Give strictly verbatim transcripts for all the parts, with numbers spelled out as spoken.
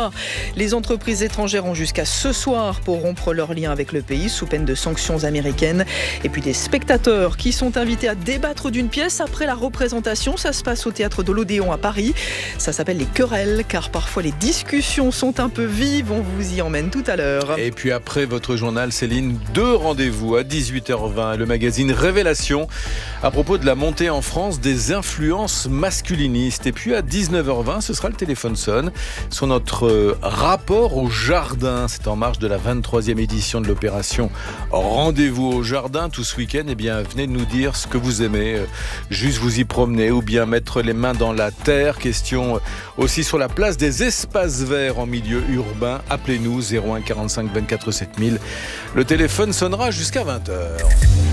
pas. Les entreprises étrangères ont jusqu'à ce soir pour rompre leurs liens avec le pays sous peine de sanctions américaines. Et puis des spectateurs qui sont invités à débattre d'une pièce après la représentation. Ça se passe au théâtre de l'Odéon à Paris. Ça s'appelle les querelles car parfois les discussions sont un peu vives. On vous y emmène tout à l'heure. Et puis après votre journal, Céline, deux rendez-vous à dix-huit heures vingt. Le magazine Révélation à propos de la montée en France des influences masculinistes. Et puis à dix-neuf heures vingt, ce sera le téléphone sonne sur notre rapport au jardin. C'est en marge de la vingt-troisième édition de l'opération Rendez-vous au jardin tout ce week-end. Eh bien, venez nous dire ce que vous aimez, juste vous y promener ou bien mettre les mains dans la terre. Question aussi sur la place des espaces verts en milieu urbain. Appelez-nous zéro un quarante-cinq vingt-quatre sept mille. Le téléphone sonnera jusqu'à vingt heures.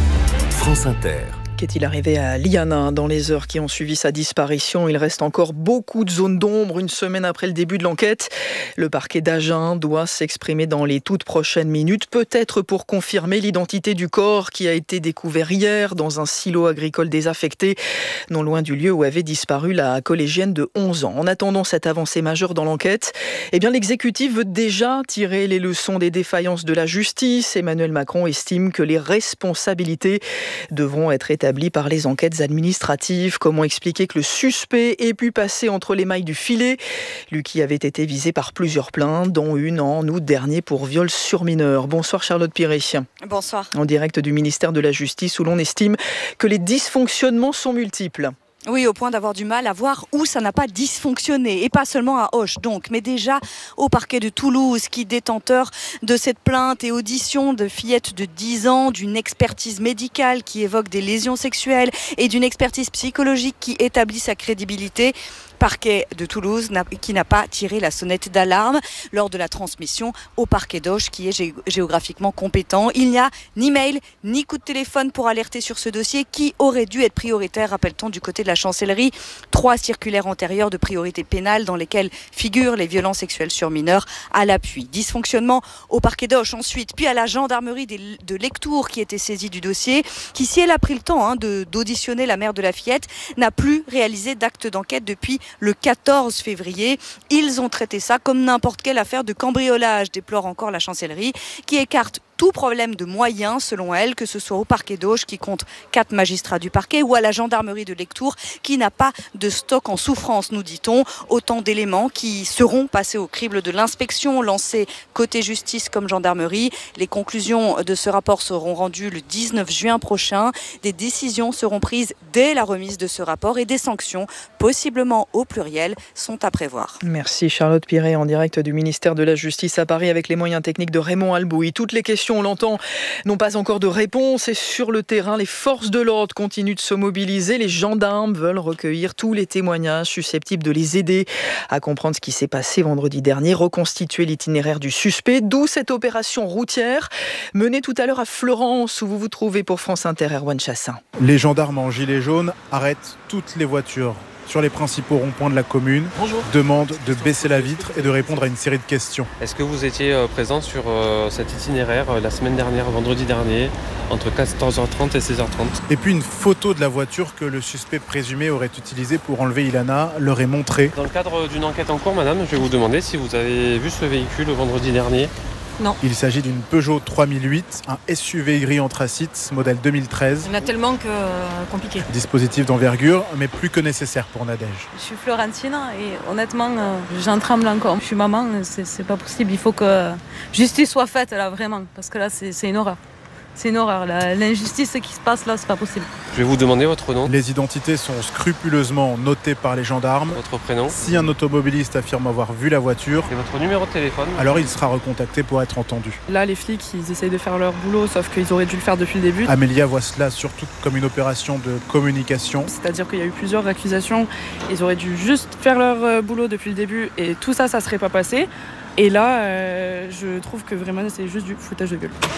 France Inter. Qu'est-il arrivé à Liana dans les heures qui ont suivi sa disparition? Il reste encore beaucoup de zones d'ombre une semaine après le début de l'enquête. Le parquet d'Agen doit s'exprimer dans les toutes prochaines minutes, peut-être pour confirmer l'identité du corps qui a été découvert hier dans un silo agricole désaffecté, non loin du lieu où avait disparu la collégienne de onze ans. En attendant cette avancée majeure dans l'enquête, eh bien l'exécutif veut déjà tirer les leçons des défaillances de la justice. Emmanuel Macron estime que les responsabilités devront être établies par les enquêtes administratives. Comment expliquer que le suspect ait pu passer entre les mailles du filet? Lui qui avait été visé par plusieurs plaintes, dont une en août dernier pour viol sur mineur. Bonsoir Charlotte Piré. Bonsoir. En direct du ministère de la Justice où l'on estime que les dysfonctionnements sont multiples. Oui, au point d'avoir du mal à voir où ça n'a pas dysfonctionné. Et pas seulement à Auch, donc, mais déjà au parquet de Toulouse, qui détenteur de cette plainte et audition de fillette de dix ans, d'une expertise médicale qui évoque des lésions sexuelles et d'une expertise psychologique qui établit sa crédibilité. Parquet de Toulouse n'a, qui n'a pas tiré la sonnette d'alarme lors de la transmission au parquet d'Auch qui est gé- géographiquement compétent. Il n'y a ni mail ni coup de téléphone pour alerter sur ce dossier qui aurait dû être prioritaire, rappelle-t-on, du côté de la chancellerie. Trois circulaires antérieures de priorité pénale dans lesquelles figurent les violences sexuelles sur mineurs à l'appui. Dysfonctionnement au parquet d'Auch ensuite, puis à la gendarmerie de Lectoure qui était saisie du dossier, qui si elle a pris le temps hein, de, d'auditionner la mère de la fillette, n'a plus réalisé d'acte d'enquête depuis le quatorze février. Ils ont traité ça comme n'importe quelle affaire de cambriolage, déplore encore la chancellerie, qui écarte tout problème de moyens, selon elle, que ce soit au parquet d'Auch, qui compte quatre magistrats du parquet, ou à la gendarmerie de Lectoure, qui n'a pas de stock en souffrance, nous dit-on. Autant d'éléments qui seront passés au crible de l'inspection lancée côté justice comme gendarmerie. Les conclusions de ce rapport seront rendues le dix-neuf juin prochain. Des décisions seront prises dès la remise de ce rapport et des sanctions, possiblement au pluriel, sont à prévoir. Merci Charlotte Piré, en direct du ministère de la Justice à Paris avec les moyens techniques de Raymond Albouy. Toutes les questions, on l'entend, n'ont pas encore de réponse et sur le terrain, les forces de l'ordre continuent de se mobiliser. Les gendarmes veulent recueillir tous les témoignages susceptibles de les aider à comprendre ce qui s'est passé vendredi dernier, reconstituer l'itinéraire du suspect, d'où cette opération routière menée tout à l'heure à Florence où vous vous trouvez pour France Inter, Erwan Chassin. Les gendarmes en gilet jaune arrêtent toutes les voitures sur les principaux ronds-points de la commune. Bonjour. Demande de baisser la vitre et de répondre à une série de questions. Est-ce que vous étiez euh, présent sur euh, cet itinéraire euh, la semaine dernière, vendredi dernier, entre quatorze heures trente et seize heures trente? Et puis une photo de la voiture que le suspect présumé aurait utilisée pour enlever Ilana leur est montrée. Dans le cadre d'une enquête en cours, madame, je vais vous demander si vous avez vu ce véhicule le vendredi dernier. Non. Il s'agit d'une Peugeot trois mille huit, un S U V gris anthracite, modèle deux mille treize. Il y en a tellement que euh, compliqué. Dispositif d'envergure, mais plus que nécessaire pour Nadège. Je suis Florentine et honnêtement, euh, j'en tremble encore. Je suis maman, c'est, c'est pas possible. Il faut que justice soit faite là, vraiment. Parce que là, c'est, c'est une horreur. C'est une horreur. La, l'injustice qui se passe là, c'est pas possible. Je vais vous demander votre nom. Les identités sont scrupuleusement notées par les gendarmes. Votre prénom. Si un automobiliste affirme avoir vu la voiture, et votre numéro de téléphone. Alors il sera recontacté pour être entendu. Là, les flics, ils essayent de faire leur boulot, sauf qu'ils auraient dû le faire depuis le début. Amélia voit cela surtout comme une opération de communication. C'est-à-dire qu'il y a eu plusieurs accusations. Ils auraient dû juste faire leur boulot depuis le début et tout ça, ça serait pas passé. Et là, euh, je trouve que vraiment, c'est juste du foutage de gueule.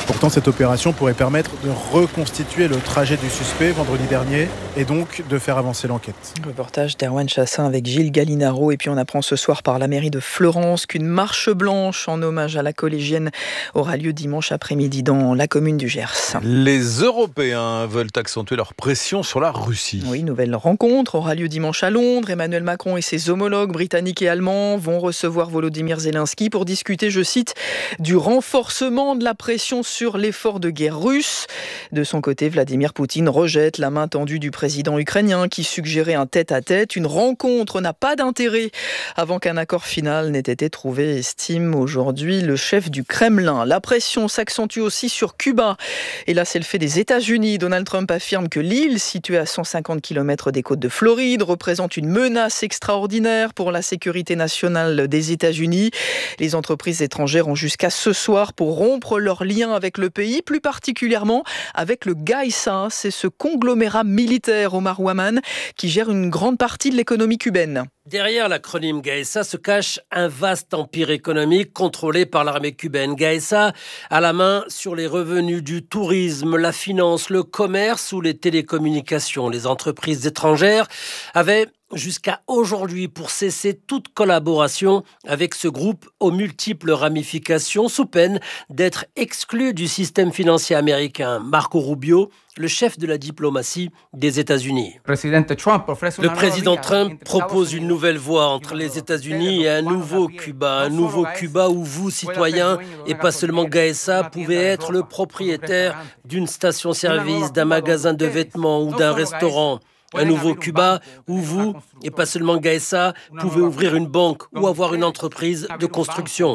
Pourtant, cette opération pourrait permettre de reconstituer le trajet du suspect vendredi dernier et donc de faire avancer l'enquête. Reportage d'Erwan Chassin avec Gilles Gallinaro. Et puis on apprend ce soir par la mairie de Fleurance qu'une marche blanche en hommage à la collégienne aura lieu dimanche après-midi dans la commune du Gers. Les Européens veulent accentuer leur pression sur la Russie. Oui, nouvelle rencontre aura lieu dimanche à Londres. Emmanuel Macron et ses homologues britanniques et allemands vont recevoir Volodymyr Zelensky pour discuter, je cite, du renforcement de la pression sur l'effort de guerre russe. De son côté, Vladimir Poutine rejette la main tendue du président ukrainien qui suggérait un tête-à-tête. Une rencontre n'a pas d'intérêt avant qu'un accord final n'ait été trouvé, estime aujourd'hui le chef du Kremlin. La pression s'accentue aussi sur Cuba. Et là, c'est le fait des États-Unis. Donald Trump affirme que l'île, située à cent cinquante kilomètres des côtes de Floride, représente une menace extraordinaire pour la sécurité nationale des États-Unis. Les entreprises étrangères ont jusqu'à ce soir pour rompre leurs liens avec le pays, plus particulièrement avec le GAESA. C'est ce conglomérat militaire, Omar Ouaman, qui gère une grande partie de l'économie cubaine. Derrière l'acronyme GAESA se cache un vaste empire économique contrôlé par l'armée cubaine. GAESA a la main sur les revenus du tourisme, la finance, le commerce ou les télécommunications. Les entreprises étrangères avaient jusqu'à aujourd'hui pour cesser toute collaboration avec ce groupe aux multiples ramifications sous peine d'être exclu du système financier américain. Marco Rubio, le chef de la diplomatie des États-Unis. Le président Trump propose une nouvelle voie entre les États-Unis et un nouveau Cuba. Un nouveau Cuba où vous, citoyens, et pas seulement GAESA, pouvez être le propriétaire d'une station-service, d'un magasin de vêtements ou d'un restaurant. Un nouveau Cuba où vous, et pas seulement GAESA, pouvez ouvrir une banque ou avoir une entreprise de construction.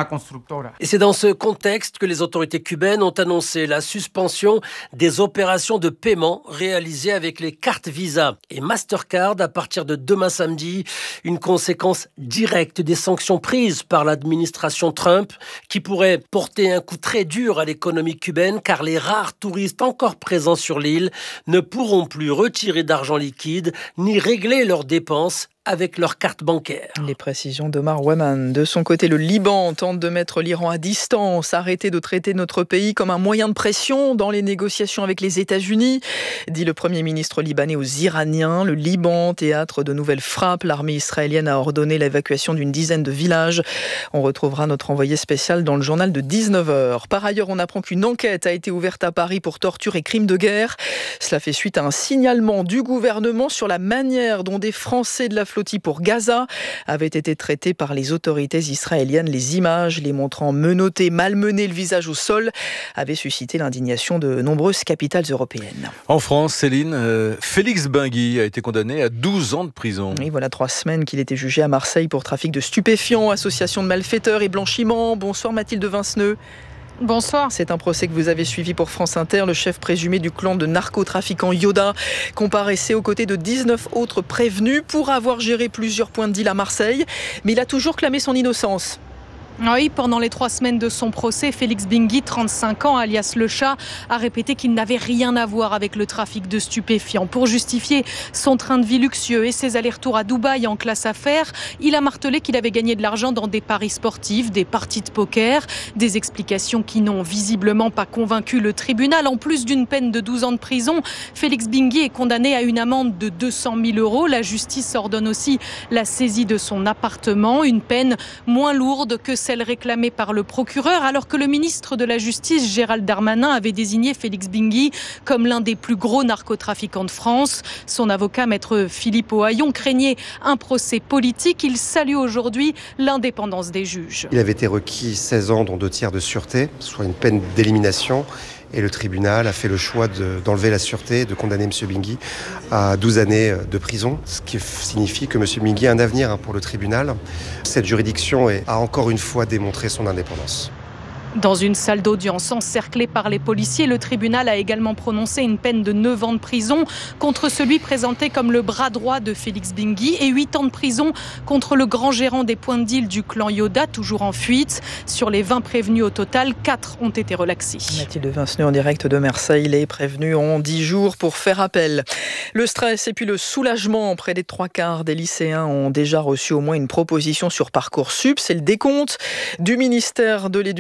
Et c'est dans ce contexte que les autorités cubaines ont annoncé la suspension des opérations de paiement réalisées avec les cartes Visa et Mastercard à partir de demain samedi, une conséquence directe des sanctions prises par l'administration Trump qui pourrait porter un coup très dur à l'économie cubaine car les rares touristes encore présents sur l'île ne pourront plus retirer d'argent liquide ni régler leurs dépenses avec leur carte bancaire. Les précisions d'Omar Ouaman. De son côté, le Liban tente de mettre l'Iran à distance, arrêter de traiter notre pays comme un moyen de pression dans les négociations avec les États-Unis, dit le Premier ministre libanais aux Iraniens. Le Liban, théâtre de nouvelles frappes, l'armée israélienne a ordonné l'évacuation d'une dizaine de villages. On retrouvera notre envoyé spécial dans le journal de dix-neuf heures. Par ailleurs, on apprend qu'une enquête a été ouverte à Paris pour torture et crimes de guerre. Cela fait suite à un signalement du gouvernement sur la manière dont des Français de la flottille pour Gaza avaient été traités par les autorités israéliennes. Les images les montrant menottés, malmenés, le visage au sol, avaient suscité l'indignation de nombreuses capitales européennes. En France, Céline, euh, Félix Benguy a été condamné à douze ans de prison. Oui, voilà trois semaines qu'il était jugé à Marseille pour trafic de stupéfiants, association de malfaiteurs et blanchiment. Bonsoir Mathilde Vinceneux. Bonsoir. C'est un procès que vous avez suivi pour France Inter. Le chef présumé du clan de narcotrafiquants Yoda comparaissait aux côtés de dix-neuf autres prévenus pour avoir géré plusieurs points de deal à Marseille. Mais il a toujours clamé son innocence. Oui, pendant les trois semaines de son procès, Félix Benguy, trente-cinq ans, alias Le Chat, a répété qu'il n'avait rien à voir avec le trafic de stupéfiants. Pour justifier son train de vie luxueux et ses allers-retours à Dubaï en classe affaires, il a martelé qu'il avait gagné de l'argent dans des paris sportifs, des parties de poker, des explications qui n'ont visiblement pas convaincu le tribunal. En plus d'une peine de douze ans de prison, Félix Benguy est condamné à une amende de deux cent mille euros. La justice ordonne aussi la saisie de son appartement, une peine moins lourde que celle réclamée par le procureur, alors que le ministre de la Justice, Gérald Darmanin, avait désigné Félix Benguy comme l'un des plus gros narcotrafiquants de France. Son avocat, maître Philippe Ohaillon, craignait un procès politique. Il salue aujourd'hui l'indépendance des juges. Il avait été requis seize ans, dont deux tiers de sûreté, soit une peine d'élimination. Et le tribunal a fait le choix de, d'enlever la sûreté et de condamner M. Benguy à douze années de prison, ce qui signifie que M. Benguy a un avenir pour le tribunal. Cette juridiction a encore une fois démontré son indépendance. Dans une salle d'audience encerclée par les policiers, le tribunal a également prononcé une peine de neuf ans de prison contre celui présenté comme le bras droit de Félix Benguy et huit ans de prison contre le grand gérant des points de deal du clan Yoda, toujours en fuite. Sur les vingt prévenus au total, quatre ont été relaxés. Mathilde Vinceneux en direct de Marseille. Les prévenus ont dix jours pour faire appel. Le stress et puis le soulagement. Près des trois quarts des lycéens ont déjà reçu au moins une proposition sur Parcoursup. C'est le décompte du ministère de l'Éducation nationale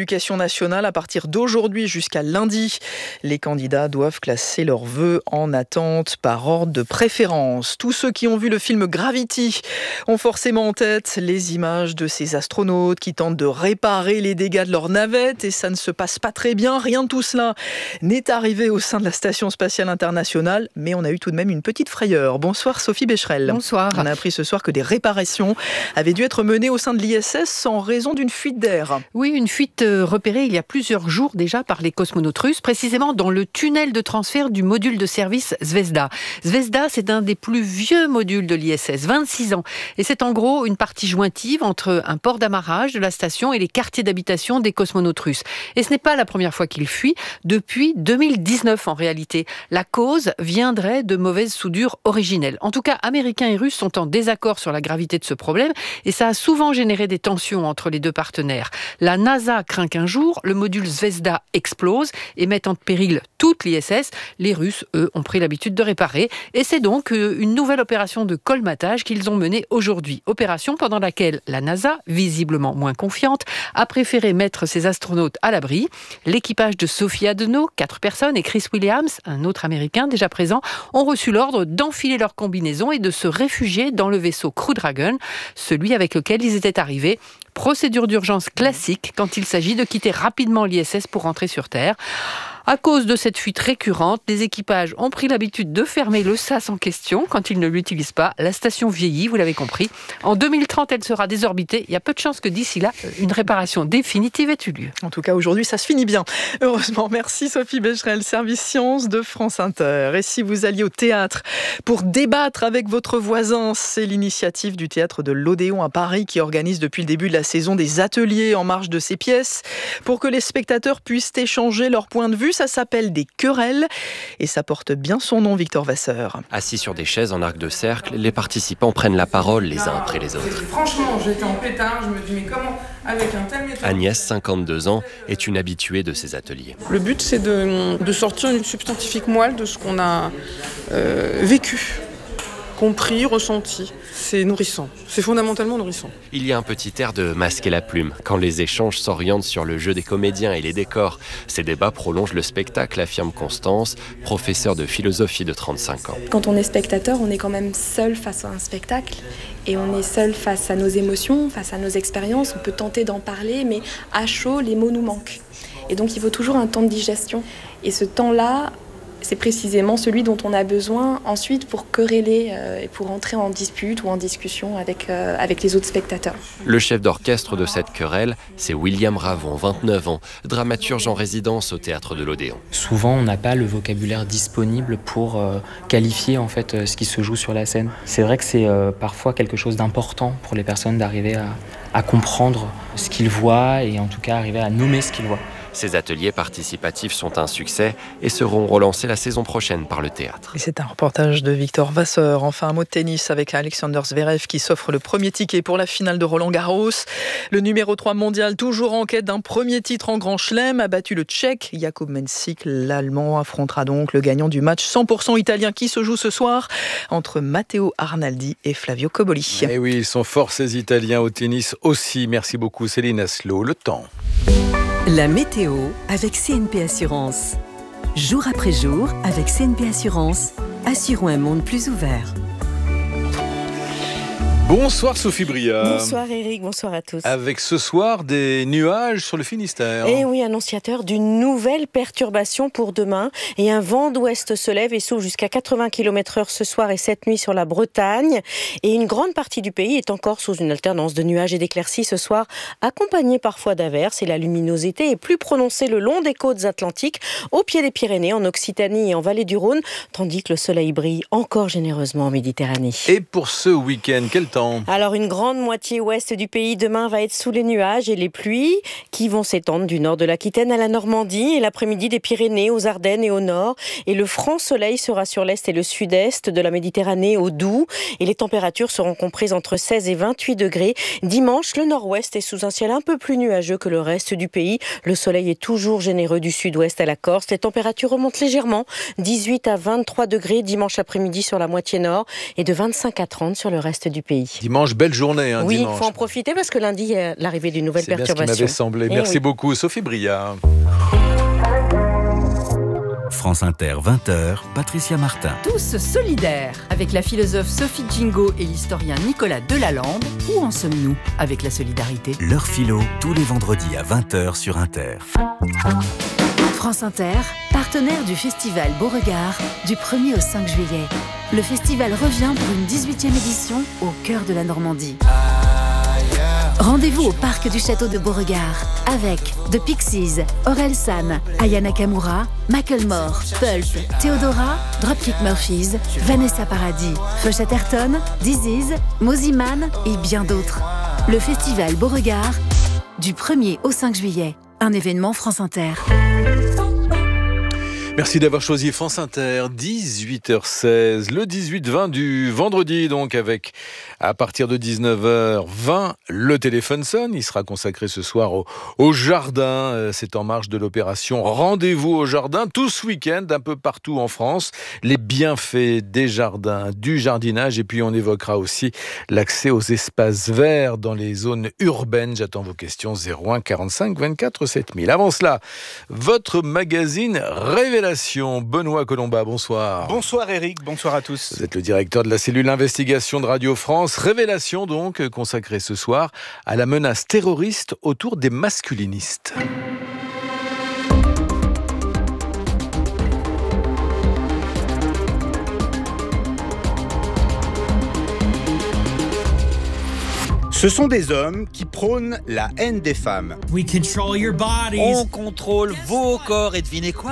international à partir d'aujourd'hui jusqu'à lundi. Les candidats doivent classer leurs vœux en attente par ordre de préférence. Tous ceux qui ont vu le film Gravity ont forcément en tête les images de ces astronautes qui tentent de réparer les dégâts de leur navette et ça ne se passe pas très bien. Rien de tout cela n'est arrivé au sein de la Station spatiale internationale, mais on a eu tout de même une petite frayeur. Bonsoir Sophie Becherel. Bonsoir. On a appris ce soir que des réparations avaient dû être menées au sein de l'I S S en raison d'une fuite d'air. Oui, une fuite repérée il y a plusieurs jours déjà par les cosmonautes russes, précisément dans le tunnel de transfert du module de service Zvezda. Zvezda, c'est un des plus vieux modules de l'I S S, vingt-six ans. Et c'est en gros une partie jointive entre un port d'amarrage de la station et les quartiers d'habitation des cosmonautes russes. Et ce n'est pas la première fois qu'ils fuient, depuis deux mille dix-neuf en réalité. La cause viendrait de mauvaises soudures originelles. En tout cas, Américains et Russes sont en désaccord sur la gravité de ce problème et ça a souvent généré des tensions entre les deux partenaires. La NASA craint qu'un jour, le module Zvezda explose et mette en péril toute l'I S S. Les Russes, eux, ont pris l'habitude de réparer et c'est donc une nouvelle opération de colmatage qu'ils ont menée aujourd'hui. Opération pendant laquelle la NASA, visiblement moins confiante, a préféré mettre ses astronautes à l'abri. L'équipage de Sophie Adenau, quatre personnes, et Chris Williams, un autre Américain déjà présent, ont reçu l'ordre d'enfiler leur combinaison et de se réfugier dans le vaisseau Crew Dragon, celui avec lequel ils étaient arrivés. Procédure d'urgence classique quand il s'agit de quitter rapidement l'I S S pour rentrer sur Terre. À cause de cette fuite récurrente, les équipages ont pris l'habitude de fermer le sas en question quand ils ne l'utilisent pas. La station vieillit, vous l'avez compris. En deux mille trente, elle sera désorbitée. Il y a peu de chances que d'ici là, une réparation définitive ait eu lieu. En tout cas, aujourd'hui, ça se finit bien. Heureusement, merci Sophie Becherel, service sciences de France Inter. Et si vous alliez au théâtre pour débattre avec votre voisin, c'est l'initiative du théâtre de l'Odéon à Paris qui organise depuis le début de la saison des ateliers en marge de ses pièces pour que les spectateurs puissent échanger leur point de vue. Ça s'appelle des querelles et ça porte bien son nom, Victor Vasseur. Assis sur des chaises en arc de cercle, les participants prennent la parole les uns après les autres. Franchement, j'étais en pétard, je me dis mais comment avec un tel méthode... Agnès, cinquante-deux ans, est une habituée de ces ateliers. Le but, c'est de, de sortir une substantifique moelle de ce qu'on a euh, vécu, compris, ressenti. C'est nourrissant, c'est fondamentalement nourrissant. Il y a un petit air de masquer la plume quand les échanges s'orientent sur le jeu des comédiens et les décors. Ces débats prolongent le spectacle, affirme Constance, professeure de philosophie de trente-cinq ans. Quand on est spectateur, on est quand même seul face à un spectacle et on est seul face à nos émotions, face à nos expériences. On peut tenter d'en parler, mais à chaud, les mots nous manquent. Et donc il faut toujours un temps de digestion. Et ce temps-là, c'est précisément celui dont on a besoin ensuite pour quereller euh, et pour entrer en dispute ou en discussion avec, euh, avec les autres spectateurs. Le chef d'orchestre de cette querelle, c'est William Ravon, vingt-neuf ans, dramaturge en résidence au théâtre de l'Odéon. Souvent, on n'a pas le vocabulaire disponible pour euh, qualifier en fait euh, ce qui se joue sur la scène. C'est vrai que c'est euh, parfois quelque chose d'important pour les personnes d'arriver à, à comprendre ce qu'ils voient et en tout cas arriver à nommer ce qu'ils voient. Ces ateliers participatifs sont un succès et seront relancés la saison prochaine par le théâtre. Et c'est un reportage de Victor Vasseur. Enfin, un mot de tennis avec Alexander Zverev qui s'offre le premier ticket pour la finale de Roland-Garros. Le numéro trois mondial, toujours en quête d'un premier titre en Grand Chelem, a battu le Tchèque Jakub Mensik. L'Allemand affrontera donc le gagnant du match cent pour cent italien qui se joue ce soir entre Matteo Arnaldi et Flavio Cobolli. Et oui, ils sont forts ces Italiens au tennis aussi. Merci beaucoup Céline Aslo. Le temps. La météo avec C N P Assurance. Jour après jour, avec C N P Assurance, assurons un monde plus ouvert. Bonsoir Sophie Bria. Bonsoir Eric, bonsoir à tous. Avec ce soir des nuages sur le Finistère. Et oui, annonciateur d'une nouvelle perturbation pour demain. Et un vent d'ouest se lève et souffle jusqu'à quatre-vingts kilomètres heure ce soir et cette nuit sur la Bretagne. Et une grande partie du pays est encore sous une alternance de nuages et d'éclaircies ce soir, accompagnée parfois d'averses. Et la luminosité est plus prononcée le long des côtes atlantiques, au pied des Pyrénées, en Occitanie et en vallée du Rhône, tandis que le soleil brille encore généreusement en Méditerranée. Et pour ce week-end, quel temps ? Alors une grande moitié ouest du pays demain va être sous les nuages et les pluies qui vont s'étendre du nord de l'Aquitaine à la Normandie et l'après-midi des Pyrénées aux Ardennes et au nord. Et le franc soleil sera sur l'est et le sud-est de la Méditerranée au Doubs. Et les températures seront comprises entre seize et vingt-huit degrés. Dimanche, le nord-ouest est sous un ciel un peu plus nuageux que le reste du pays. Le soleil est toujours généreux du sud-ouest à la Corse. Les températures remontent légèrement, dix-huit à vingt-trois degrés dimanche après-midi sur la moitié nord et de vingt-cinq à trente sur le reste du pays. Aurélie. Dimanche, belle journée. Hein, oui, il dimanche. faut en profiter parce que lundi, il y a l'arrivée d'une nouvelle C'est perturbation. bien ce qui m'avait semblé. Eh Merci oui. beaucoup, Sophie Bria. France Inter, vingt heures, Patricia Martin. Tous solidaires. Avec la philosophe Sophie Djingo et l'historien Nicolas Delalande, où en sommes-nous avec la solidarité ? L'heure philo, tous les vendredis à vingt heures sur Inter. France Inter, partenaire du festival Beauregard du premier au cinq juillet. Le festival revient pour une dix-huitième édition au cœur de la Normandie. Rendez-vous au parc du château de Beauregard avec The Pixies, Orelsan, Aya Nakamura, Macklemore, Pulp, Theodora, Dropkick Murphys, Vanessa Paradis, Full Chatterton, Disease, Moziman et bien d'autres. Le festival Beauregard du premier au cinq juillet. Un événement France Inter. Merci d'avoir choisi France Inter, dix-huit heures seize, le dix-huit vingt du vendredi, donc avec, à partir de dix-neuf heures vingt, le téléphone sonne. Il sera consacré ce soir au, au jardin. C'est en marge de l'opération Rendez-vous au jardin, tout ce week-end, un peu partout en France. Les bienfaits des jardins, du jardinage, et puis on évoquera aussi l'accès aux espaces verts dans les zones urbaines. J'attends vos questions, zéro un quarante-cinq vingt-quatre sept mille. Avant cela, votre magazine Révélation. Benoît Colomba, bonsoir. Bonsoir Eric, bonsoir à tous. Vous êtes le directeur de la cellule investigation de Radio France. Révélation donc, consacrée ce soir à la menace terroriste autour des masculinistes. Ce sont des hommes qui prônent la haine des femmes. On contrôle vos corps et devinez quoi ?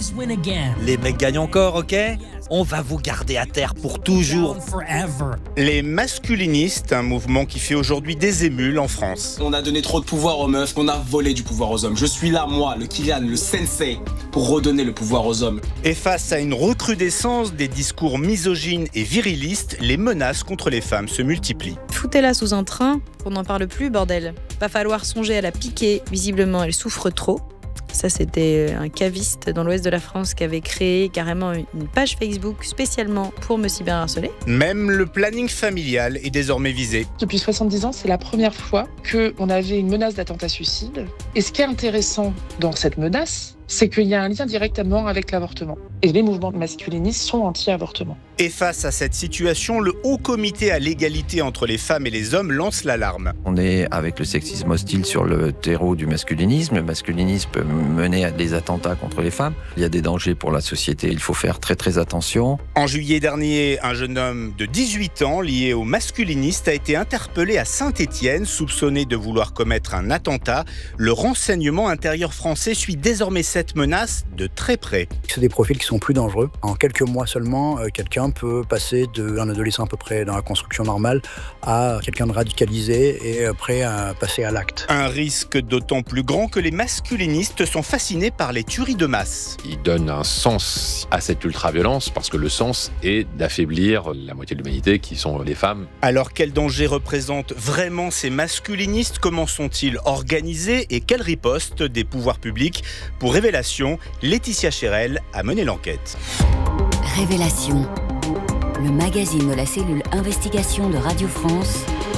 Les mecs gagnent encore, ok ? On va vous garder à terre pour toujours. Les masculinistes, un mouvement qui fait aujourd'hui des émules en France. On a donné trop de pouvoir aux meufs, on a volé du pouvoir aux hommes. Je suis là, moi, le Kylian, le sensei, pour redonner le pouvoir aux hommes. Et face à une recrudescence des discours misogynes et virilistes, les menaces contre les femmes se multiplient. Foutez-la sous un train, qu'on n'en parle plus, bordel. Pas falloir songer à la piquer, visiblement elle souffre trop. Ça, c'était un caviste dans l'ouest de la France qui avait créé carrément une page Facebook spécialement pour me cyberharceler. Même le planning familial est désormais visé. Depuis soixante-dix ans, c'est la première fois qu'on avait une menace d'attentat suicide. Et ce qui est intéressant dans cette menace, c'est qu'il y a un lien directement avec l'avortement. Et les mouvements masculinistes sont anti-avortement. Et face à cette situation, le Haut Comité à l'égalité entre les femmes et les hommes lance l'alarme. On est avec le sexisme hostile sur le terreau du masculinisme. Le masculinisme peut mener à des attentats contre les femmes. Il y a des dangers pour la société, il faut faire très très attention. En juillet dernier, un jeune homme de dix-huit ans lié au masculiniste a été interpellé à Saint-Étienne, soupçonné de vouloir commettre un attentat. Le renseignement intérieur français suit désormais cette menace de très près. C'est des profils qui sont plus dangereux. En quelques mois seulement, euh, quelqu'un peut passer d'un adolescent à peu près dans la construction normale à quelqu'un de radicalisé et euh, prêt à passer à l'acte. Un risque d'autant plus grand que les masculinistes sont fascinés par les tueries de masse. Ils donnent un sens à cette ultra-violence parce que le sens est d'affaiblir la moitié de l'humanité qui sont les femmes. Alors quel danger représentent vraiment ces masculinistes ? Comment sont-ils organisés et quelle riposte des pouvoirs publics ? Pour Révélation, Laetitia Chérel a mené l'enquête. Révélation, le magazine de la cellule investigation de Radio France,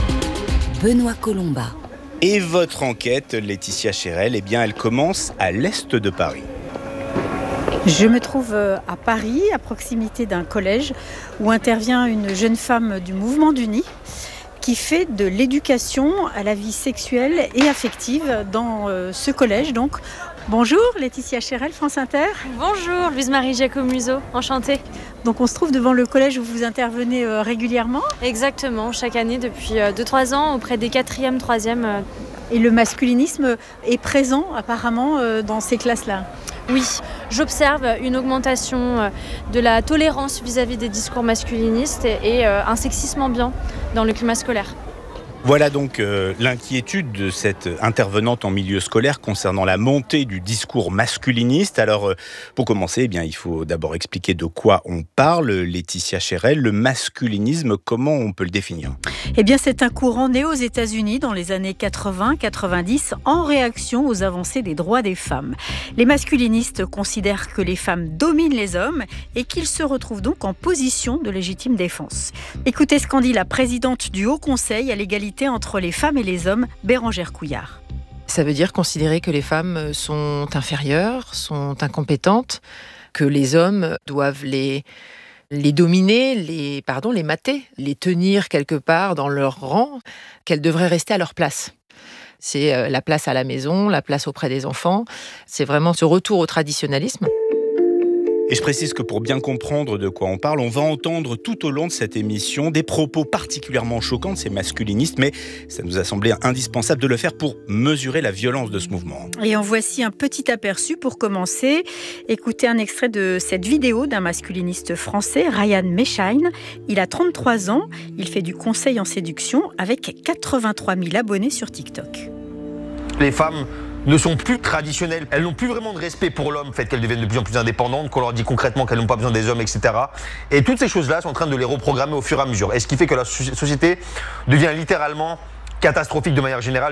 Benoît Colomba. Et votre enquête, Laetitia Chérel, eh bien, elle commence à l'est de Paris. Je me trouve à Paris, à proximité d'un collège, où intervient une jeune femme du mouvement du Nid, qui fait de l'éducation à la vie sexuelle et affective dans ce collège. Donc, bonjour, Laetitia Chérel, France Inter. Bonjour, Louise-Marie Giacomuso, enchantée. Donc on se trouve devant le collège où vous intervenez euh, régulièrement ? Exactement, chaque année depuis deux trois ans auprès des quatrième, troisième. Et le masculinisme est présent apparemment euh, dans ces classes-là ? Oui, j'observe une augmentation de la tolérance vis-à-vis des discours masculinistes et un sexisme ambiant dans le climat scolaire. Voilà donc euh, l'inquiétude de cette intervenante en milieu scolaire concernant la montée du discours masculiniste. Alors, euh, pour commencer, eh bien, il faut d'abord expliquer de quoi on parle. Laetitia Chérel, le masculinisme, comment on peut le définir ? Eh bien, c'est un courant né aux États-Unis dans les années quatre-vingts quatre-vingt-dix en réaction aux avancées des droits des femmes. Les masculinistes considèrent que les femmes dominent les hommes et qu'ils se retrouvent donc en position de légitime défense. Écoutez ce qu'en dit la présidente du Haut Conseil à l'égalité entre les femmes et les hommes, Bérangère Couillard. Ça veut dire considérer que les femmes sont inférieures, sont incompétentes, que les hommes doivent les, les dominer, les, pardon, les mater, les tenir quelque part dans leur rang, qu'elles devraient rester à leur place. C'est la place à la maison, la place auprès des enfants. C'est vraiment ce retour au traditionnalisme. Et je précise que pour bien comprendre de quoi on parle, on va entendre tout au long de cette émission des propos particulièrement choquants de ces masculinistes, mais ça nous a semblé indispensable de le faire pour mesurer la violence de ce mouvement. Et en voici un petit aperçu pour commencer. Écoutez un extrait de cette vidéo d'un masculiniste français, Ryan Mechain. Il a trente-trois ans, il fait du conseil en séduction avec quatre-vingt-trois mille abonnés sur TikTok. Les femmes ne sont plus traditionnelles. Elles n'ont plus vraiment de respect pour l'homme, le fait qu'elles deviennent de plus en plus indépendantes, qu'on leur dit concrètement qu'elles n'ont pas besoin des hommes, et cetera. Et toutes ces choses-là sont en train de les reprogrammer au fur et à mesure. Et ce qui fait que la société devient littéralement catastrophique de manière générale.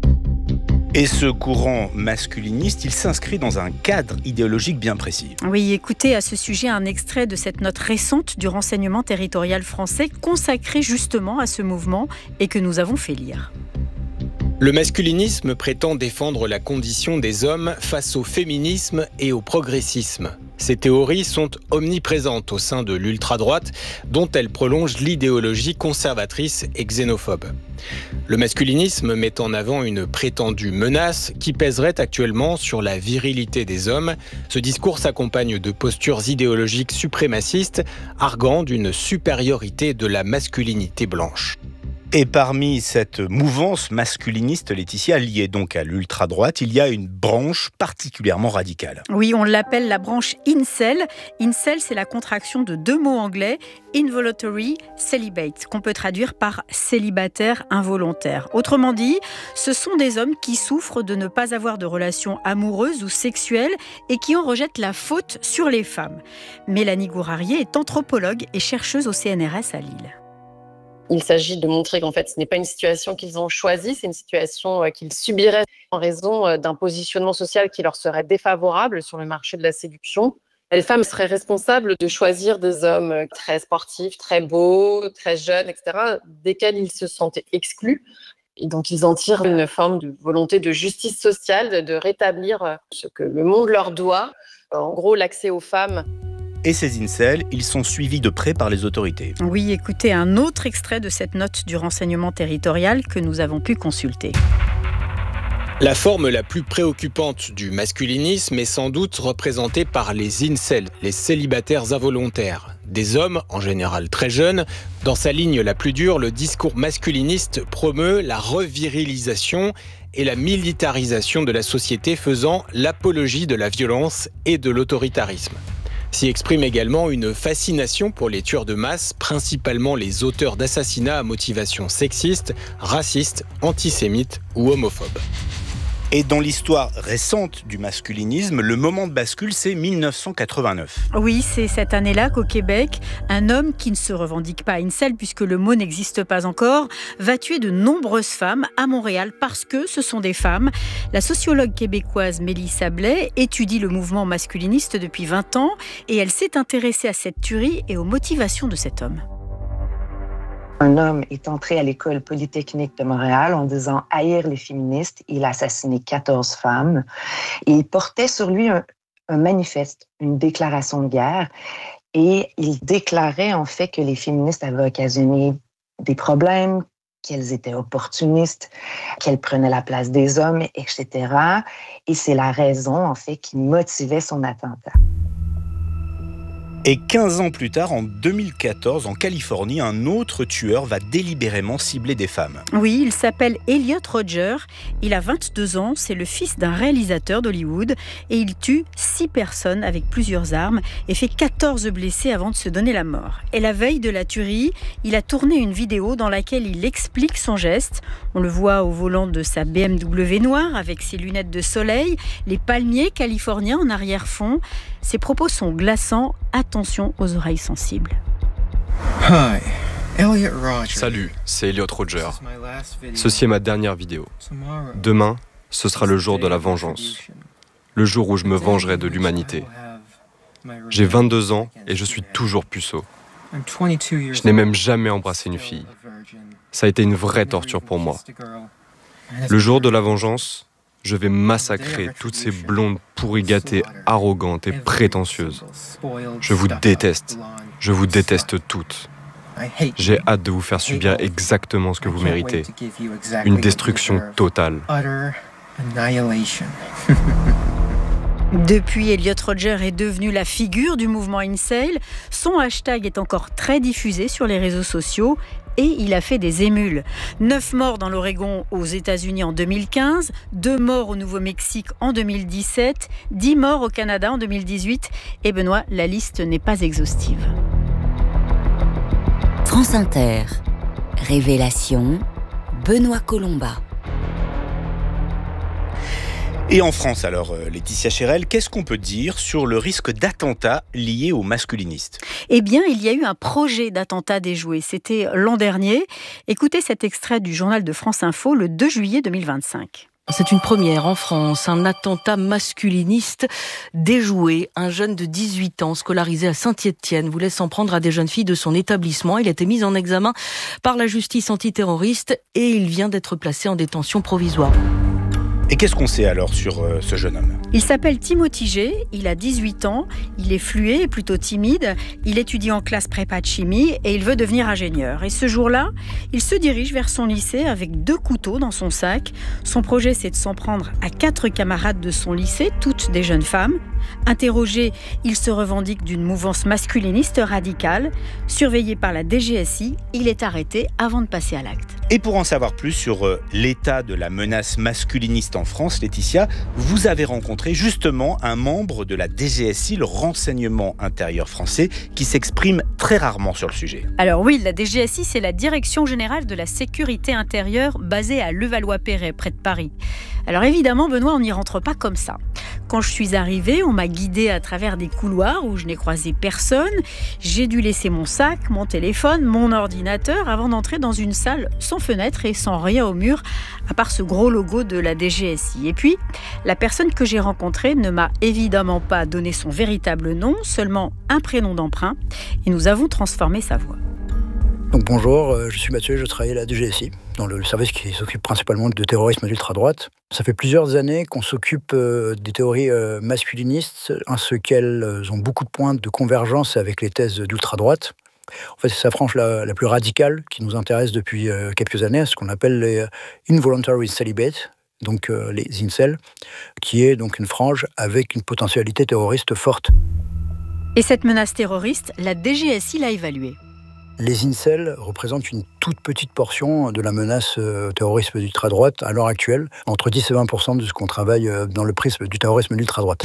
Et ce courant masculiniste, il s'inscrit dans un cadre idéologique bien précis. Oui, écoutez à ce sujet un extrait de cette note récente du renseignement territorial français consacrée justement à ce mouvement et que nous avons fait lire. Le masculinisme prétend défendre la condition des hommes face au féminisme et au progressisme. Ces théories sont omniprésentes au sein de l'ultra-droite, dont elles prolongent l'idéologie conservatrice et xénophobe. Le masculinisme met en avant une prétendue menace qui pèserait actuellement sur la virilité des hommes. Ce discours s'accompagne de postures idéologiques suprémacistes, arguant d'une supériorité de la masculinité blanche. Et parmi cette mouvance masculiniste, Laetitia, liée donc à l'ultra-droite, il y a une branche particulièrement radicale. Oui, on l'appelle la branche incel. Incel, c'est la contraction de deux mots anglais, involuntary celibate, qu'on peut traduire par célibataire involontaire. Autrement dit, ce sont des hommes qui souffrent de ne pas avoir de relations amoureuses ou sexuelles et qui en rejettent la faute sur les femmes. Mélanie Gourarier est anthropologue et chercheuse au C N R S à Lille. Il s'agit de montrer qu'en fait, ce n'est pas une situation qu'ils ont choisie, c'est une situation qu'ils subiraient en raison d'un positionnement social qui leur serait défavorable sur le marché de la séduction. Les femmes seraient responsables de choisir des hommes très sportifs, très beaux, très jeunes, et cetera, desquels ils se sentaient exclus. Et donc, ils en tirent une forme de volonté de justice sociale, de rétablir ce que le monde leur doit. En gros, l'accès aux femmes. Et ces incels, ils sont suivis de près par les autorités. Oui, écoutez un autre extrait de cette note du renseignement territorial que nous avons pu consulter. La forme la plus préoccupante du masculinisme est sans doute représentée par les incels, les célibataires involontaires. Des hommes, en général très jeunes. Dans sa ligne la plus dure, le discours masculiniste promeut la revirilisation et la militarisation de la société, faisant l'apologie de la violence et de l'autoritarisme. S'y exprime également une fascination pour les tueurs de masse, principalement les auteurs d'assassinats à motivation sexiste, raciste, antisémite ou homophobe. Et dans l'histoire récente du masculinisme, le moment de bascule, c'est mille neuf cent quatre-vingt-neuf. Oui, c'est cette année-là qu'au Québec, un homme qui ne se revendique pas incel, puisque le mot n'existe pas encore, va tuer de nombreuses femmes à Montréal parce que ce sont des femmes. La sociologue québécoise Mélie Sablé étudie le mouvement masculiniste depuis vingt ans et elle s'est intéressée à cette tuerie et aux motivations de cet homme. Un homme est entré à l'école polytechnique de Montréal en disant haïr les féministes. Il a assassiné quatorze femmes. Et il portait sur lui un, un manifeste, une déclaration de guerre. Et il déclarait en fait que les féministes avaient occasionné des problèmes, qu'elles étaient opportunistes, qu'elles prenaient la place des hommes, et cetera. Et c'est la raison en fait qui motivait son attentat. Et quinze ans plus tard, en deux mille quatorze, en Californie, un autre tueur va délibérément cibler des femmes. Oui, il s'appelle Elliot Rodger. Il a vingt-deux ans, c'est le fils d'un réalisateur d'Hollywood et il tue six personnes avec plusieurs armes et fait quatorze blessés avant de se donner la mort. Et la veille de la tuerie, il a tourné une vidéo dans laquelle il explique son geste. On le voit au volant de sa B M W noire avec ses lunettes de soleil, les palmiers californiens en arrière-fond. Ses propos sont glaçants. Attention aux oreilles sensibles. Hi, Elliot Rodger. Salut, c'est Elliot Rodger. Ceci est ma dernière vidéo. Demain, ce sera le jour de la vengeance. Le jour où je me vengerai de l'humanité. J'ai vingt-deux ans et je suis toujours puceau. Je n'ai même jamais embrassé une fille. Ça a été une vraie torture pour moi. Le jour de la vengeance, je vais massacrer toutes ces blondes pourries gâtées, arrogantes et prétentieuses. Je vous déteste. Je vous déteste toutes. J'ai hâte de vous faire subir exactement ce que vous méritez. Une destruction totale. Depuis, Elliot Rodger est devenu la figure du mouvement incel. Son hashtag est encore très diffusé sur les réseaux sociaux et il a fait des émules. Neuf morts dans l'Oregon aux États-Unis en deux mille quinze, deux morts au Nouveau-Mexique en deux mille dix-sept, dix morts au Canada en deux mille dix-huit. Et Benoît, la liste n'est pas exhaustive. France Inter. Révélation. Benoît Colomba. Et en France, alors, Laetitia Chérel, qu'est-ce qu'on peut dire sur le risque d'attentat lié aux masculinistes ? Eh bien, il y a eu un projet d'attentat déjoué. C'était l'an dernier. Écoutez cet extrait du journal de France Info le deux juillet deux mille vingt-cinq. C'est une première en France, un attentat masculiniste déjoué. Un jeune de dix-huit ans, scolarisé à Saint-Étienne, voulait s'en prendre à des jeunes filles de son établissement. Il a été mis en examen par la justice antiterroriste et il vient d'être placé en détention provisoire. Et qu'est-ce qu'on sait alors sur euh, ce jeune homme ? Il s'appelle Timothy G, il a dix-huit ans, il est fluet et plutôt timide, il étudie en classe prépa de chimie et il veut devenir ingénieur. Et ce jour-là, il se dirige vers son lycée avec deux couteaux dans son sac. Son projet, c'est de s'en prendre à quatre camarades de son lycée, toutes des jeunes femmes. Interrogé, il se revendique d'une mouvance masculiniste radicale. Surveillé par la D G S I, il est arrêté avant de passer à l'acte. Et pour en savoir plus sur euh, l'état de la menace masculiniste en France, Laetitia, vous avez rencontré justement un membre de la D G S I, le renseignement intérieur français, qui s'exprime très rarement sur le sujet. Alors oui, la D G S I, c'est la Direction Générale de la Sécurité Intérieure basée à Levallois-Perret, près de Paris. Alors évidemment, Benoît, on n'y rentre pas comme ça. Quand je suis arrivée, on m'a guidée à travers des couloirs où je n'ai croisé personne. J'ai dû laisser mon sac, mon téléphone, mon ordinateur avant d'entrer dans une salle sans fenêtre et sans rien au mur, à part ce gros logo de la D G S I. Et puis, la personne que j'ai rencontrée ne m'a évidemment pas donné son véritable nom, seulement un prénom d'emprunt, et nous avons transformé sa voix. Donc bonjour, je suis Mathieu, je travaille à la D G S I, dans le service qui s'occupe principalement de terrorisme d'ultra-droite. Ça fait plusieurs années qu'on s'occupe des théories masculinistes, en ce qu'elles ont beaucoup de points de convergence avec les thèses d'ultra-droite. En fait, c'est sa frange la, la plus radicale qui nous intéresse depuis quelques années, ce qu'on appelle les involuntary celibate, donc les incels, qui est donc une frange avec une potentialité terroriste forte. Et cette menace terroriste, la D G S I l'a évaluée. Les incels représentent une toute petite portion de la menace euh, terrorisme d'ultra-droite à l'heure actuelle, entre dix et vingt pour cent de ce qu'on travaille euh, dans le prisme du terrorisme d'ultra-droite.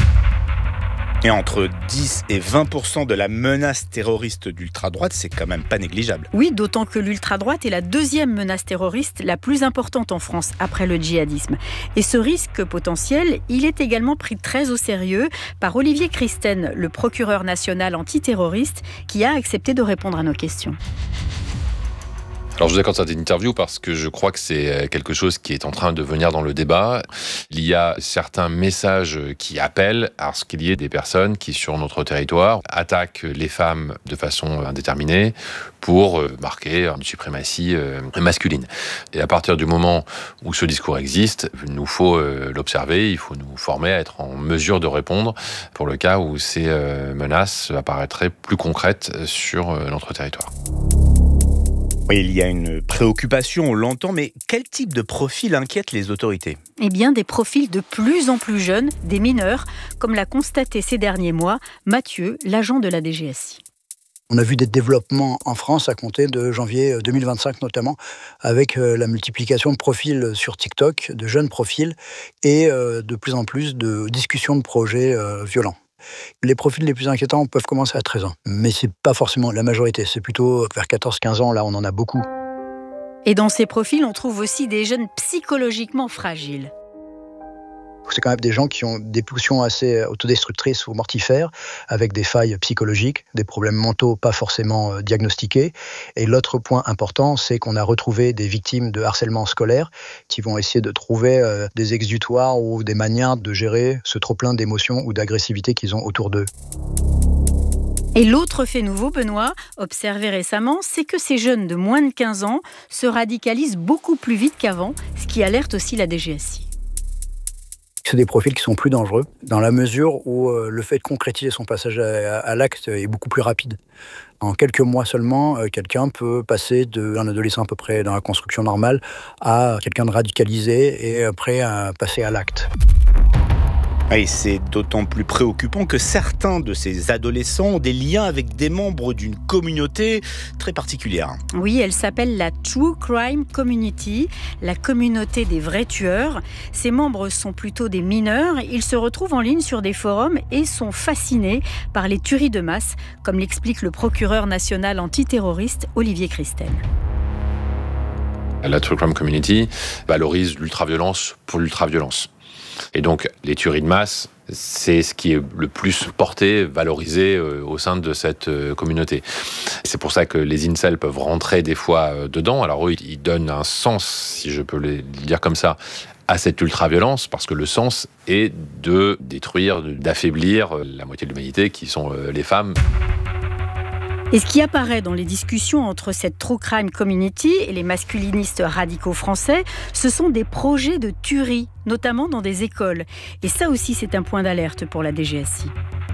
Et entre dix et vingt pour cent de la menace terroriste d'ultra-droite, c'est quand même pas négligeable. Oui, d'autant que l'ultra-droite est la deuxième menace terroriste la plus importante en France après le djihadisme. Et ce risque potentiel, il est également pris très au sérieux par Olivier Christen, le procureur national antiterroriste, qui a accepté de répondre à nos questions. Alors je vous accorde cette interview parce que je crois que c'est quelque chose qui est en train de venir dans le débat. Il y a certains messages qui appellent à ce qu'il y ait des personnes qui, sur notre territoire, attaquent les femmes de façon indéterminée pour marquer une suprématie masculine. Et à partir du moment où ce discours existe, il nous faut l'observer, il faut nous former à être en mesure de répondre pour le cas où ces menaces apparaîtraient plus concrètes sur notre territoire. Oui, il y a une préoccupation, on l'entend, mais quel type de profil inquiète les autorités ? Eh bien, des profils de plus en plus jeunes, des mineurs, comme l'a constaté ces derniers mois Mathieu, l'agent de la D G S I. On a vu des développements en France à compter de janvier deux mille vingt-cinq notamment, avec la multiplication de profils sur TikTok, de jeunes profils, et de plus en plus de discussions de projets violents. Les profils les plus inquiétants peuvent commencer à treize ans, mais c'est pas forcément la majorité, c'est plutôt vers quatorze quinze ans, là on en a beaucoup. Et dans ces profils, on trouve aussi des jeunes psychologiquement fragiles. C'est quand même des gens qui ont des pulsions assez autodestructrices ou mortifères, avec des failles psychologiques, des problèmes mentaux pas forcément diagnostiqués. Et l'autre point important, c'est qu'on a retrouvé des victimes de harcèlement scolaire qui vont essayer de trouver des exutoires ou des manières de gérer ce trop-plein d'émotions ou d'agressivité qu'ils ont autour d'eux. Et l'autre fait nouveau, Benoît, observé récemment, c'est que ces jeunes de moins de quinze ans se radicalisent beaucoup plus vite qu'avant, ce qui alerte aussi la D G S I. C'est des profils qui sont plus dangereux, dans la mesure où euh, le fait de concrétiser son passage à, à l'acte est beaucoup plus rapide. En quelques mois seulement, euh, quelqu'un peut passer d'un adolescent à peu près dans la construction normale à quelqu'un de radicalisé et prêt à passer à l'acte. Et c'est d'autant plus préoccupant que certains de ces adolescents ont des liens avec des membres d'une communauté très particulière. Oui, elle s'appelle la True Crime Community, la communauté des vrais tueurs. Ces membres sont plutôt des mineurs. Ils se retrouvent en ligne sur des forums et sont fascinés par les tueries de masse, comme l'explique le procureur national antiterroriste Olivier Christel. La True Crime Community valorise l'ultraviolence pour l'ultraviolence. Et donc, les tueries de masse, c'est ce qui est le plus porté, valorisé euh, au sein de cette euh, communauté. C'est pour ça que les incels peuvent rentrer des fois euh, dedans. Alors eux, ils donnent un sens, si je peux le dire comme ça, à cette ultra-violence, parce que le sens est de détruire, d'affaiblir la moitié de l'humanité, qui sont euh, les femmes. Et ce qui apparaît dans les discussions entre cette True Crime Community et les masculinistes radicaux français, ce sont des projets de tuerie, notamment dans des écoles. Et ça aussi, c'est un point d'alerte pour la D G S I.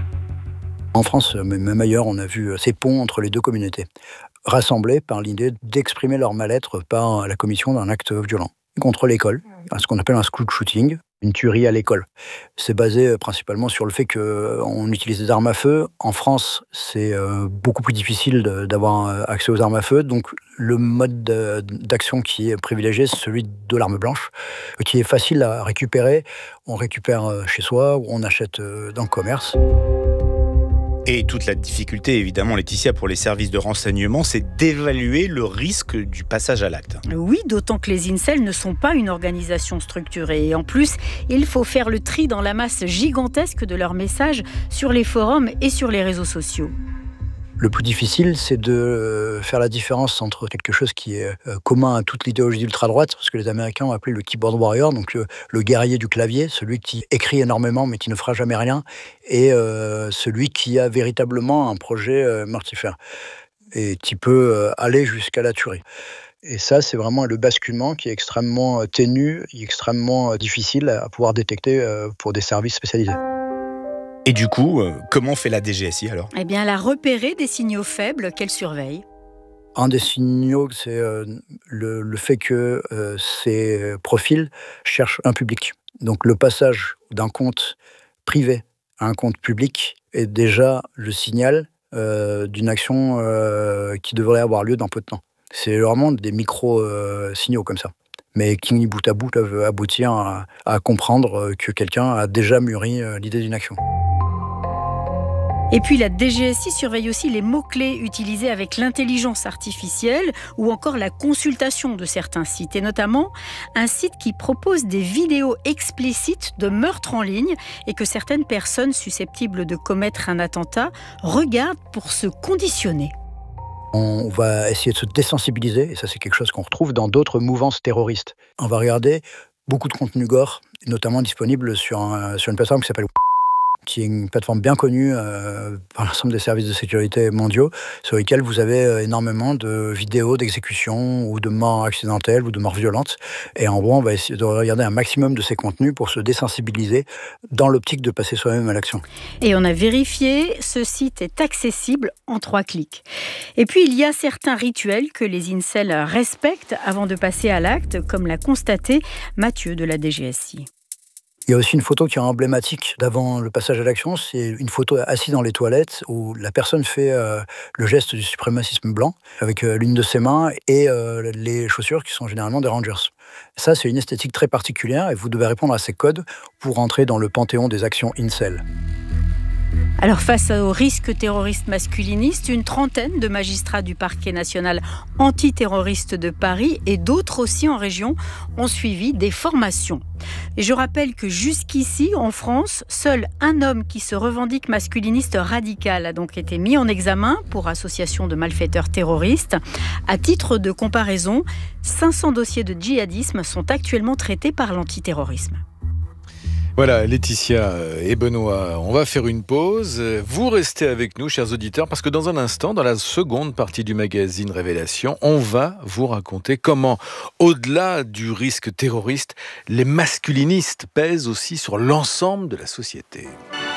En France, même ailleurs, on a vu ces ponts entre les deux communautés, rassemblés par l'idée d'exprimer leur mal-être par la commission d'un acte violent contre l'école, ce qu'on appelle un school shooting, une tuerie à l'école. C'est basé principalement sur le fait qu'on utilise des armes à feu. En France, c'est beaucoup plus difficile d'avoir accès aux armes à feu. Donc, le mode d'action qui est privilégié, c'est celui de l'arme blanche, qui est facile à récupérer. On récupère chez soi ou on achète dans le commerce. Et toute la difficulté, évidemment, Laetitia, pour les services de renseignement, c'est d'évaluer le risque du passage à l'acte. Oui, d'autant que les incels ne sont pas une organisation structurée. Et en plus, il faut faire le tri dans la masse gigantesque de leurs messages sur les forums et sur les réseaux sociaux. Le plus difficile, c'est de faire la différence entre quelque chose qui est commun à toute l'idéologie d'ultra-droite, ce que les Américains ont appelé le keyboard warrior, donc le, le guerrier du clavier, celui qui écrit énormément mais qui ne fera jamais rien, et euh, celui qui a véritablement un projet euh, mortifère et qui peut euh, aller jusqu'à la tuerie. Et ça, c'est vraiment le basculement qui est extrêmement ténu, extrêmement difficile à pouvoir détecter euh, pour des services spécialisés. Et du coup, euh, comment fait la D G S I alors ? Eh bien, elle a repéré des signaux faibles qu'elle surveille. Un des signaux, c'est euh, le, le fait que euh, ces profils cherchent un public. Donc le passage d'un compte privé à un compte public est déjà le signal euh, d'une action euh, qui devrait avoir lieu dans peu de temps. C'est vraiment des micro-signaux euh, comme ça, mais qui, bout à bout, peuvent aboutir à, à comprendre que quelqu'un a déjà mûri euh, l'idée d'une action. Et puis la D G S I surveille aussi les mots-clés utilisés avec l'intelligence artificielle ou encore la consultation de certains sites, et notamment un site qui propose des vidéos explicites de meurtres en ligne et que certaines personnes susceptibles de commettre un attentat regardent pour se conditionner. On va essayer de se désensibiliser, et ça c'est quelque chose qu'on retrouve dans d'autres mouvances terroristes. On va regarder beaucoup de contenu gore, notamment disponible sur, un, sur une plateforme qui s'appelle qui est une plateforme bien connue euh, par l'ensemble des services de sécurité mondiaux, sur lesquels vous avez euh, énormément de vidéos d'exécutions ou de morts accidentelles ou de morts violentes. Et en gros, on va essayer de regarder un maximum de ces contenus pour se désensibiliser dans l'optique de passer soi-même à l'action. Et on a vérifié, ce site est accessible en trois clics. Et puis, il y a certains rituels que les incels respectent avant de passer à l'acte, comme l'a constaté Mathieu de la D G S I. Il y a aussi une photo qui est emblématique d'avant le passage à l'action. C'est une photo assise dans les toilettes où la personne fait euh, le geste du suprémacisme blanc avec euh, l'une de ses mains et euh, les chaussures qui sont généralement des Rangers. Ça, c'est une esthétique très particulière et vous devez répondre à ces codes pour entrer dans le panthéon des actions incel. Alors face au risque terroriste masculiniste, une trentaine de magistrats du parquet national antiterroriste de Paris et d'autres aussi en région ont suivi des formations. Et je rappelle que jusqu'ici, en France, seul un homme qui se revendique masculiniste radical a donc été mis en examen pour association de malfaiteurs terroristes. À titre de comparaison, cinq cents dossiers de djihadisme sont actuellement traités par l'antiterrorisme. Voilà, Laetitia et Benoît, on va faire une pause. Vous restez avec nous, chers auditeurs, parce que dans un instant, dans la seconde partie du magazine Révélation, on va vous raconter comment, au-delà du risque terroriste, les masculinistes pèsent aussi sur l'ensemble de la société.